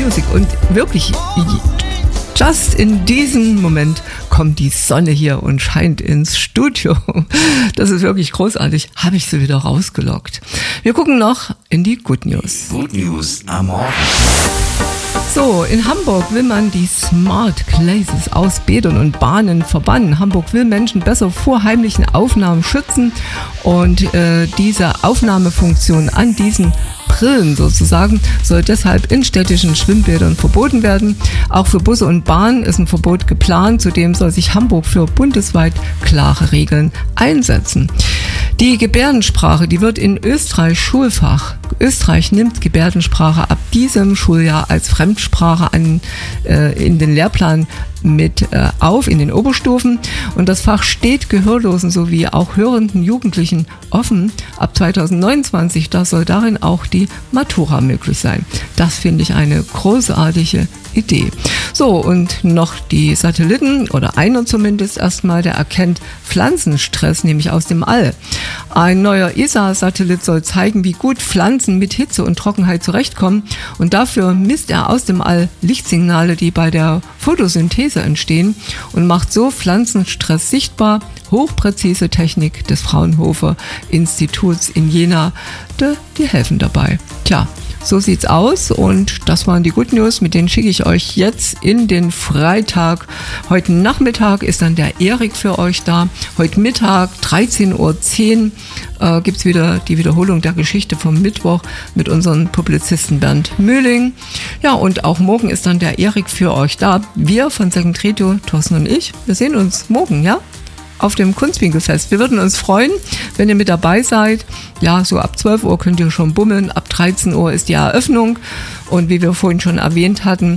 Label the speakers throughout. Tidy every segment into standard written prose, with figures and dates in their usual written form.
Speaker 1: Musik. Und wirklich, just in diesem Moment kommt die Sonne hier und scheint ins Studio. Das ist wirklich großartig. Habe ich sie wieder rausgelockt. Wir gucken noch in die Good News.
Speaker 2: Good News am Morgen.
Speaker 1: So, in Hamburg will man die Smart Glaces aus Bädern und Bahnen verbannen. Hamburg will Menschen besser vor heimlichen Aufnahmen schützen und diese Aufnahmefunktion an diesen Brillen sozusagen soll deshalb in städtischen Schwimmbädern verboten werden. Auch für Busse und Bahnen ist ein Verbot geplant. Zudem soll sich Hamburg für bundesweit klare Regeln einsetzen. Die Gebärdensprache, die wird in Österreich Schulfach. Österreich nimmt Gebärdensprache ab diesem Schuljahr als Fremdsprache in den Lehrplan mit auf in den Oberstufen, und das Fach steht Gehörlosen sowie auch hörenden Jugendlichen offen. Ab 2029, da soll darin auch die Matura möglich sein. Das finde ich eine großartige Idee. So, und noch die Satelliten, oder einer zumindest erstmal, der erkennt Pflanzenstress, nämlich aus dem All. Ein neuer ESA-Satellit soll zeigen, wie gut Pflanzen mit Hitze und Trockenheit zurechtkommen, und dafür misst er aus dem All Lichtsignale, die bei der Photosynthese entstehen, und macht so Pflanzenstress sichtbar. Hochpräzise Technik des Fraunhofer Instituts in Jena, die helfen dabei. Tja, so sieht's aus, und das waren die Good News, mit denen schicke ich euch jetzt in den Freitag. Heute Nachmittag ist dann der Erik für euch da. Heute Mittag, 13:10 Uhr, gibt's wieder die Wiederholung der Geschichte vom Mittwoch mit unserem Publizisten Bernd Möhling. Ja, und auch morgen ist dann der Erik für euch da. Wir von Second Radio, Thorsten und ich, wir sehen uns morgen, ja? Auf dem Kunstwinkelfest. Wir würden uns freuen, wenn ihr mit dabei seid. Ja, so ab 12 Uhr könnt ihr schon bummeln. Ab 13 Uhr ist die Eröffnung. Und wie wir vorhin schon erwähnt hatten,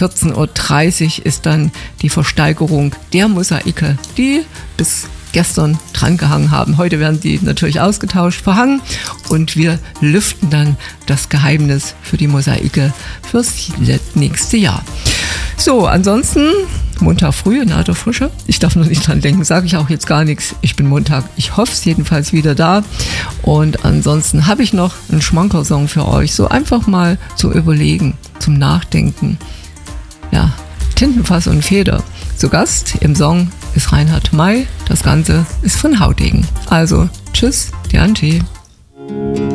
Speaker 1: 14:30 Uhr ist dann die Versteigerung der Mosaike, die bis gestern drangehangen haben. Heute werden die natürlich ausgetauscht, verhangen, und wir lüften dann das Geheimnis für die Mosaike fürs nächste Jahr. So, ansonsten Montag früh in alter Frische. Ich darf noch nicht dran denken, sage ich auch jetzt gar nichts. Ich bin Montag, ich hoffe es jedenfalls wieder da. Und ansonsten habe ich noch einen Schmankerl-Song für euch. So einfach mal zum Überlegen, zum Nachdenken. Ja, Tintenfass und Feder. Zu Gast im Song ist Reinhard May. Das Ganze ist von Haudegen. Also, tschüss, die Antje.